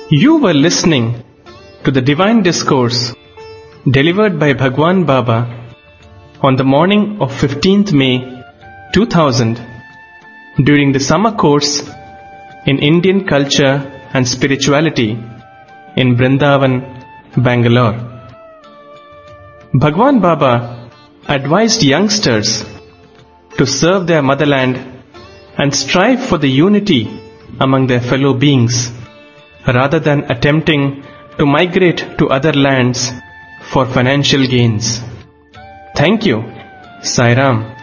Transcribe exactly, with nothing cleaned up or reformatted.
You were listening to the Divine Discourse delivered by Bhagwan Baba on the morning of fifteenth May two thousand during the summer course in Indian Culture and Spirituality in Brindavan, Bangalore. Bhagwan Baba advised youngsters to serve their motherland and strive for the unity among their fellow beings rather than attempting to migrate to other lands for financial gains. Thank you. Sai Ram.